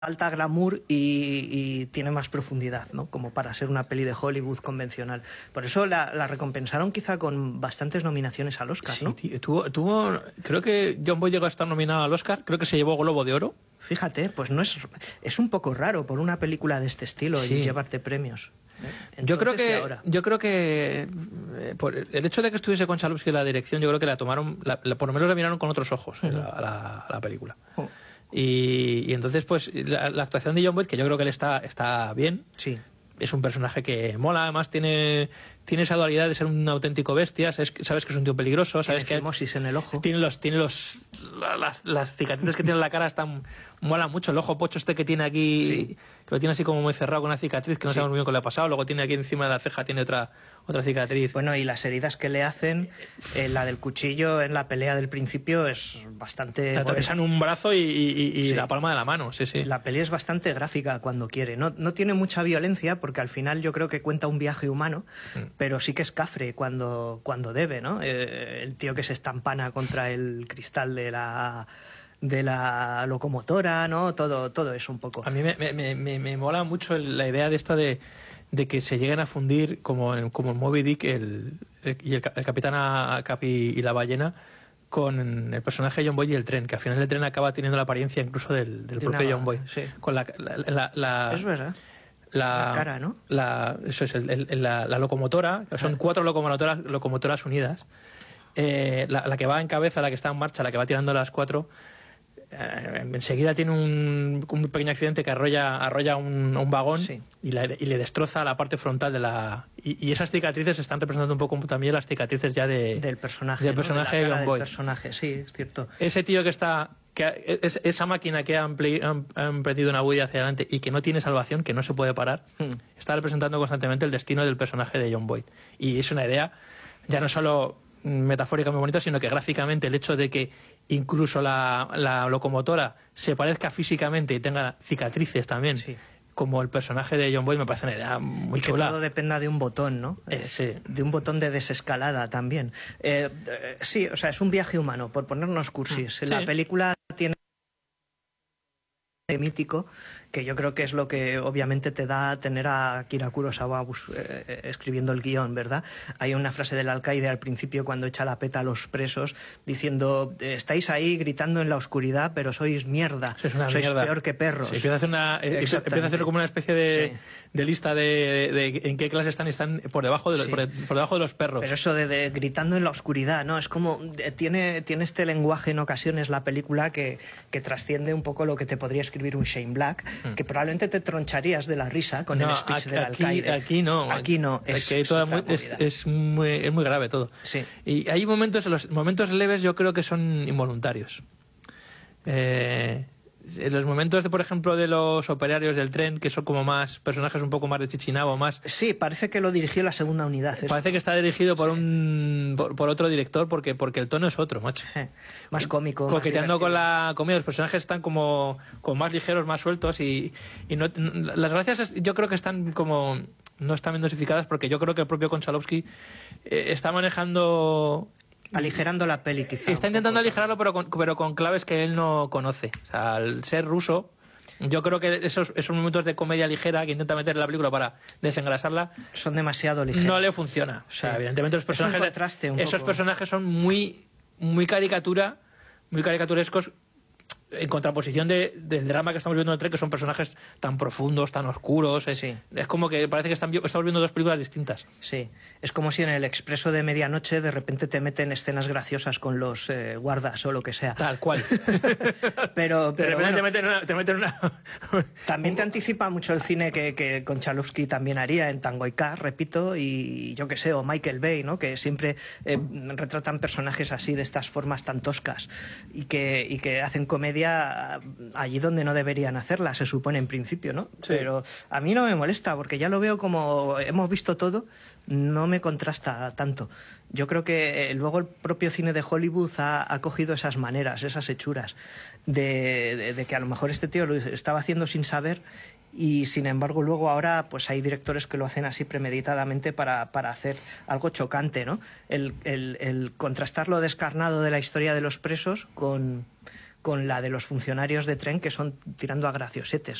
alta glamour y tiene más profundidad, ¿no? Como para ser una peli de Hollywood convencional. Por eso la recompensaron quizá con bastantes nominaciones al Oscar, ¿no? Sí, creo que Jon Voight llegó a estar nominado al Oscar, creo que se llevó Globo de Oro. Fíjate, pues no es un poco raro por una película de este estilo y llevarte premios. Entonces, yo creo que por el hecho de que estuviese Konchalovsky en la dirección, yo creo que la tomaron, por lo menos la miraron con otros ojos a la película. Y entonces, pues, la actuación de Jon Voight, que yo creo que él está bien. Sí. Es un personaje que mola, además tiene esa dualidad de ser un auténtico bestia, sabes que es un tío peligroso, sabes que fimosis en el ojo. Tiene las cicatrices que tiene en la cara, mola mucho, el ojo pocho este que tiene aquí, que lo tiene así como muy cerrado con una cicatriz que no sabemos muy bien qué le ha pasado, luego tiene aquí encima de la ceja tiene otra cicatriz. Bueno, y las heridas que le hacen, la del cuchillo en la pelea del principio es bastante... Te atravesan un brazo y la palma de la mano, sí. La peli es bastante gráfica cuando quiere, no tiene mucha violencia porque al final yo creo que cuenta un viaje humano, pero sí que es cafre cuando debe, ¿no? El tío que se estampana contra el cristal de la locomotora, ¿no? Todo eso un poco. A mí me mola mucho la idea de esto de que se lleguen a fundir como en Moby Dick el capitán Capi y la ballena con el personaje de Jon Voight y el tren, que al final el tren acaba teniendo la apariencia incluso del propio Jon Voight. Sí. Con es verdad. La cara, ¿no? Eso es, la locomotora, son 4 locomotoras unidas. La que va en cabeza, la que está en marcha, la que va tirando las 4, enseguida tiene un pequeño accidente que arrolla un vagón y le destroza la parte frontal de la... Y esas cicatrices están representando un poco también las cicatrices ya del personaje de Jon Voight. Sí, es cierto. Ese tío esa máquina que han emprendido una huida hacia adelante y que no tiene salvación, que no se puede parar, está representando constantemente el destino del personaje de Jon Voight. Y es una idea ya no solo metafórica muy bonita, sino que gráficamente el hecho de que incluso la locomotora se parezca físicamente y tenga cicatrices también, como el personaje de Jon Voight, me parece una idea muy chula. Que todo dependa de un botón, ¿no? De un botón de desescalada también. Sí, o sea, es un viaje humano, por ponernos cursis. La película tiene mítico, que yo creo que es lo que obviamente te da tener a Akira Kurosawa escribiendo el guión, ¿verdad? Hay una frase del alcaide al principio cuando echa la peta a los presos diciendo, estáis ahí gritando en la oscuridad, pero sois mierda, sois peor que perros. Sí, empieza a hacer como una especie de lista de en qué clase están por debajo de los perros. Pero eso de gritando en la oscuridad, ¿no? Es como, tiene este lenguaje en ocasiones la película que trasciende un poco lo que te podría escribir un Shane Black, que probablemente te troncharías de la risa con el speech del alcaide. Aquí no, es muy grave todo. Sí. Y hay los momentos leves yo creo que son involuntarios. En los momentos, por ejemplo, de los operarios del tren, que son como más personajes un poco más de Chichinabo, más... Sí, parece que lo dirigió la segunda unidad. Parece que está dirigido por otro director, porque el tono es otro, macho. Más cómico. Coqueteando con la comida, los personajes están como más ligeros, más sueltos y las gracias yo creo que están como... No están bien dosificadas porque yo creo que el propio Konchalovsky está manejando... Aligerando la peli, quizá. Está intentando aligerarlo, pero con claves que él no conoce. O sea, al ser ruso, yo creo que esos momentos de comedia ligera que intenta meter en la película para desengrasarla... Son demasiado ligeros. No le funciona. O sea, evidentemente los personajes... Esos personajes son muy caricaturescos, en contraposición del drama que estamos viendo en el tren, que son personajes tan profundos, tan oscuros. Es como que parece que estamos viendo dos películas distintas. Sí, es como si en el Expreso de Medianoche de repente te meten escenas graciosas con los guardas o lo que sea. Tal cual. pero de repente bueno, te meten una... También te anticipa mucho el cine que Konchalovsky también haría en Tango y Cash, repito, y yo que sé, o Michael Bay, ¿no? Que siempre retratan personajes así, de estas formas tan toscas, y que hacen comedia allí donde no deberían hacerla, se supone en principio, ¿no? Sí. Pero a mí no me molesta, porque ya lo veo como hemos visto todo, no me contrasta tanto. Yo creo que luego el propio cine de Hollywood ha cogido esas maneras, esas hechuras, de que a lo mejor este tío lo estaba haciendo sin saber, y sin embargo luego ahora pues hay directores que lo hacen así premeditadamente para hacer algo chocante, ¿no? El contrastar lo descarnado de la historia de los presos con con la de los funcionarios de tren, que son tirando a graciosetes.